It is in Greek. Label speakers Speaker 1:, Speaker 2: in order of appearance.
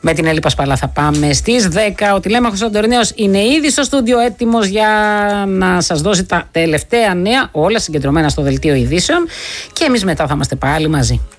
Speaker 1: Με την Έλλη Πασπαλά θα πάμε στις 10. Ο τηλέμαχος Αντορνέος είναι ήδη στο στούντιο έτοιμος για να σας δώσει τα τελευταία νέα, όλα συγκεντρωμένα στο δελτίο ειδήσεων. Και εμείς μετά θα είμαστε πάλι μαζί.